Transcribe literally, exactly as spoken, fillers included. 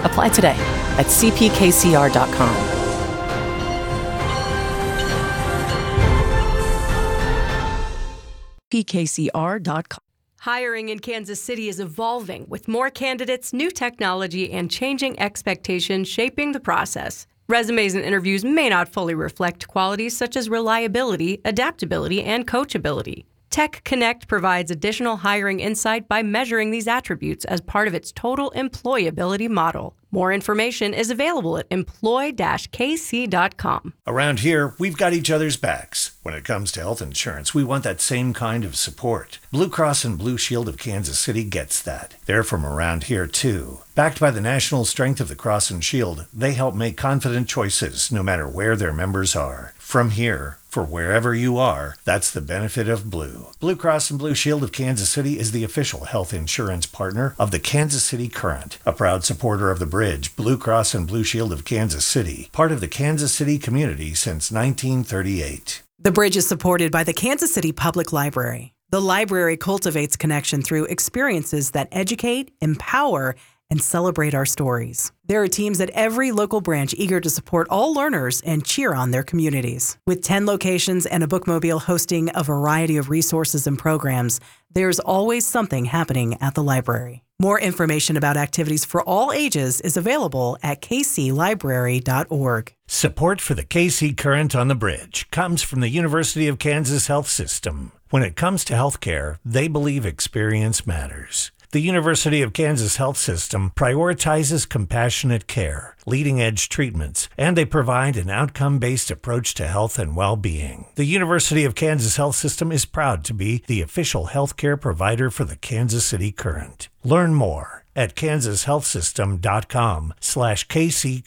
Apply today at c p k c r dot com. p k c r dot com. Hiring in Kansas City is evolving, with more candidates, new technology, and changing expectations shaping the process. Resumes and interviews may not fully reflect qualities such as reliability, adaptability, and coachability. Tech Connect provides additional hiring insight by measuring these attributes as part of its total employability model. More information is available at employ dash k c dot com. Around here, we've got each other's backs. When it comes to health insurance, we want that same kind of support. Blue Cross and Blue Shield of Kansas City gets that. They're from around here, too. Backed by the national strength of the Cross and Shield, they help make confident choices no matter where their members are. From here, for wherever you are, that's the benefit of Blue. Blue Cross and Blue Shield of Kansas City is the official health insurance partner of the Kansas City Current, a proud supporter of the Bridge, Blue Cross and Blue Shield of Kansas City, part of the Kansas City community since nineteen thirty-eight. The Bridge is supported by the Kansas City Public Library. The library cultivates connection through experiences that educate, empower, and celebrate our stories. There are teams at every local branch eager to support all learners and cheer on their communities. With ten locations and a bookmobile hosting a variety of resources and programs, there's always something happening at the library. More information about activities for all ages is available at k c library dot org. Support for the K C Current on the Bridge comes from the University of Kansas Health System. When it comes to healthcare, they believe experience matters. The University of Kansas Health System prioritizes compassionate care, leading-edge treatments, and they provide an outcome-based approach to health and well-being. The University of Kansas Health System is proud to be the official healthcare provider for the Kansas City Current. Learn more at kansas health system dot com slash K C